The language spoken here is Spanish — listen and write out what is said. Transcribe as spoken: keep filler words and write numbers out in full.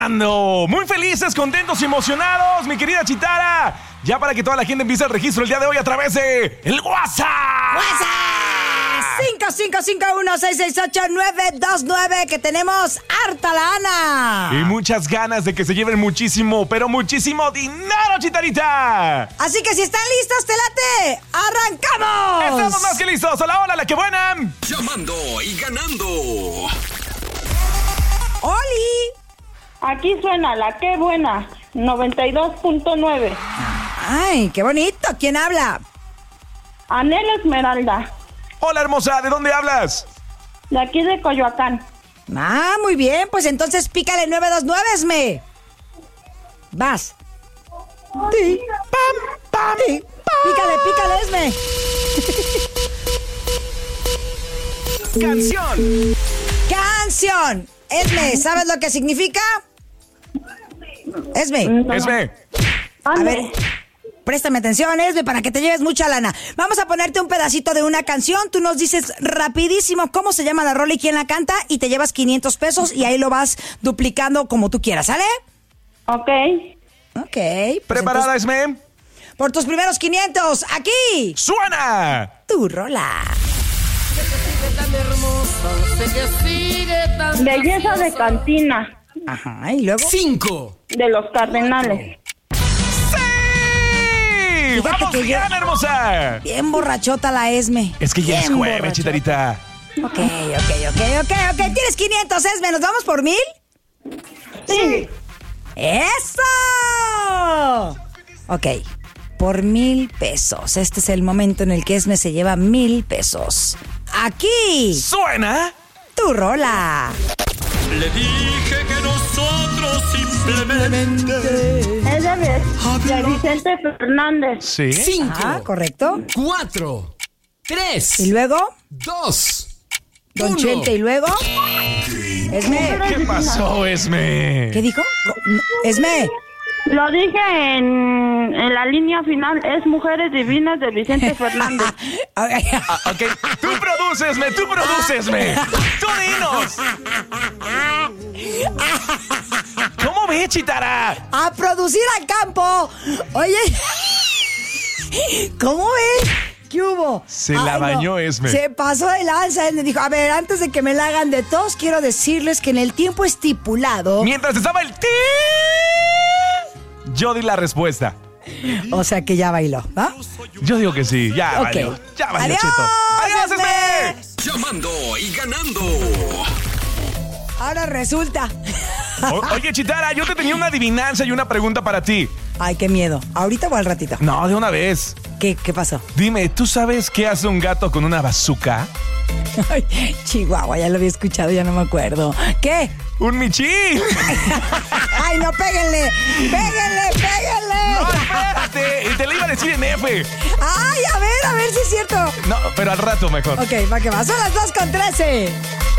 Ando muy felices, contentos y emocionados, mi querida Chitara. Ya para que toda la gente empiece el registro el día de hoy a través de el WhatsApp. WhatsApp cinco cinco cinco uno seis seis ocho nueve dos nueve, que tenemos harta lana. Y muchas ganas de que se lleven muchísimo, pero muchísimo dinero, Chitarita. Así que si están listos, te late. ¡Arrancamos! Estamos más que listos. Hola, hola, la que buena. Llamando y ganando. ¡Oli! Aquí suena la que buena, noventa y dos punto nueve. ¡Ay, qué bonito! ¿Quién habla? Anel Esmeralda, Hola, hermosa, ¿de dónde hablas? de aquí de Coyoacán. Ah, muy bien, pues entonces pícale nueve dos nueve, Esme. Vas. Ti, pam, pam, ti, pam. Pícale, pícale, Esme. Canción. Canción. Esme, ¿sabes lo que significa? Esme. No. Esme. A Ande. ver, préstame atención, Esme, para que te lleves mucha lana. Vamos a ponerte un pedacito de una canción. Tú nos dices rapidísimo cómo se llama la rola y quién la canta, y te llevas quinientos pesos y ahí lo vas duplicando como tú quieras, ¿sale? Ok. Ok. Pues ¿Preparada, entonces, Esme? por tus primeros quinientos, aquí, ¡Suena! tu rola. Belleza de cantina, Ajá, y luego. Cinco. de los Cardenales. ¡Sí! Fíjate ¡Vamos que yo- bien, hermosa! Bien borrachota la Esme. Es que ya es Bien jueves, borrachota. Chitarita. Ok, ok, ok, ok, ok. Tienes quinientos, Esme. ¿Nos vamos por mil? Sí. ¡Eso! Ok, por mil pesos. Este es el momento en el que Esme se lleva mil pesos. Aquí, ¿Suena? tu rola. Le dije que nosotros simplemente. Es de, de Vicente Fernández. Sí. Cinco. Ah, correcto. Cuatro. Tres. Y luego, Dos. Don uno. Chente. Y luego, Esme. ¿Qué pasó, Esme? ¿Qué dijo? No, Esme. Lo dije en, en la línea final, es Mujeres Divinas de Vicente Fernández. Ah, ok, tú producesme, tú producesme. Tú dinos. ¿Cómo ves, Chitara? A producir al campo. Oye, ¿cómo ves? ¿Qué hubo? Se la bañó, Esme. Se pasó de lanza. Él me dijo, a ver, antes de que me la hagan de tos, quiero decirles que en el tiempo estipulado... Mientras estaba el ti, yo di la respuesta. O sea que ya bailó, ¿va? Yo digo que sí, ya Ok. valió. Ya valió, ¡Adiós, Cheto. ¡Adiós, Esme! Esme! Llamando y ganando. Ahora resulta. O- oye, Chitara, yo te tenía una adivinanza y una pregunta para ti. Ay, qué miedo. ¿Ahorita o al ratito? No, de una vez. ¿Qué, qué pasó? Dime, ¿tú sabes qué hace un gato con una bazooka? Ay, Chihuahua, ya lo había escuchado, ya no me acuerdo. ¿Qué? ¡Un michil! ¡Ay, no, péguenle! ¡Péguenle, péguenle! ¡No, espérate! Y te lo iba a decir en F. ¡Ay, a ver, a ver si es cierto! No, pero al rato mejor. Ok, va que va. Son las dos con trece.